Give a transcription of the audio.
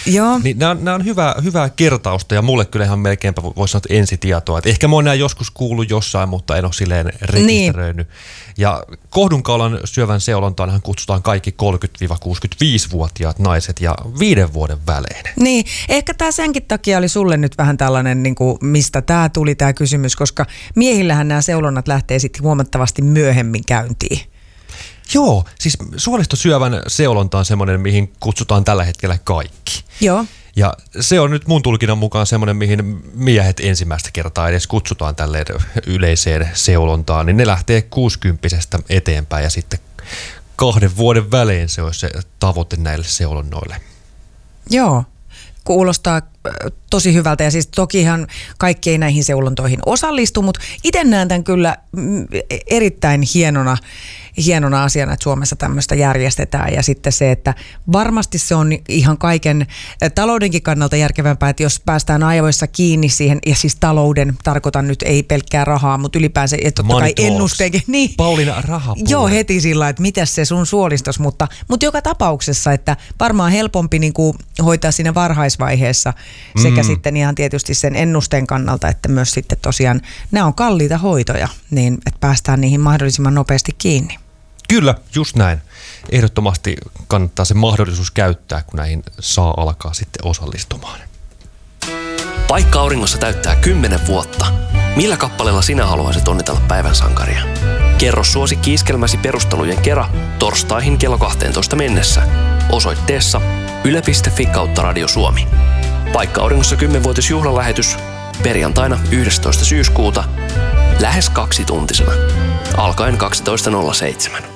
Joo. Niin nämä on hyvää kertausta ja mulle kyllä ihan melkeinpä voisi sanoa ensitietoa. Et ehkä mä oon nämä joskus kuullut jossain, mutta en ole silleen rekisteröinyt. Niin. Ja kohdunkaulan syövän seulontaanhan kutsutaan kaikki 30-65-vuotiaat naiset ja 5 vuoden välein. Niin, ehkä tämä senkin takia oli sulle nyt vähän tällainen, niin kuin, mistä tämä tuli tämä kysymys, koska miehillähän nämä seulonnat lähtee sitten huomattavasti myöhemmin käyntiin. Joo, siis suolistosyövän seulonta on semmoinen, mihin kutsutaan tällä hetkellä kaikki. Joo. Ja se on nyt mun tulkinnan mukaan semmoinen, mihin miehet ensimmäistä kertaa edes kutsutaan tälleen yleiseen seulontaan, niin ne lähtee 60 eteenpäin ja sitten 2 vuoden välein se olisi se tavoite näille seulonnoille. Joo. Kuulostaa tosi hyvältä ja siis tokihan kaikki ei näihin seulontoihin osallistu, mutta itse näen tämän kyllä erittäin hienona asiana, että Suomessa tämmöistä järjestetään ja sitten se, että varmasti se on ihan kaiken taloudenkin kannalta järkevämpää, että jos päästään ajoissa kiinni siihen, ja siis talouden, tarkoitan nyt ei pelkkää rahaa, mutta ylipäänsä, että totta kai ennusteekin. Niin, Pauliina, rahapuoli. Joo, heti sillä, että mitäs se sun suolistos, mutta joka tapauksessa, että varmaan helpompi niin kuin hoitaa siinä varhaisvaiheessa sekä sitten ihan tietysti sen ennusteen kannalta, että myös sitten tosiaan nämä on kalliita hoitoja, niin että päästään niihin mahdollisimman nopeasti kiinni. Kyllä, just näin. Ehdottomasti kannattaa se mahdollisuus käyttää, kun näihin saa alkaa sitten osallistumaan. Paikka auringossa täyttää 10 vuotta. Millä kappaleella sinä haluaisit onnitella päivän sankaria? Kerro suosikki-iskelmäsi perustelujen kera torstaihin kello 12 mennessä osoitteessa yle.fi/Radio Suomi. Paikka auringossa 10-vuotisjuhlalähetys perjantaina 11. syyskuuta lähes 2-tuntisena alkaen 12.07.